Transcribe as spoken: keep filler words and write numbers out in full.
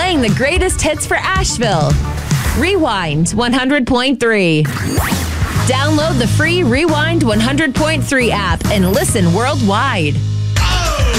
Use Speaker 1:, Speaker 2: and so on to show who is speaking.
Speaker 1: playing the greatest hits for Asheville. Rewind one hundred point three. Download the free Rewind one hundred point three app and listen worldwide.